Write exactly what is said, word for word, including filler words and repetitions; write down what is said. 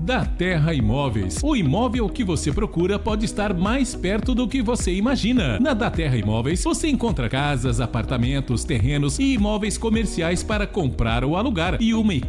Da Terra Imóveis. O imóvel que você procura pode estar mais perto do que você imagina. Na Da Terra Imóveis, você encontra casas, apartamentos, terrenos e imóveis comerciais para comprar ou alugar e uma equipe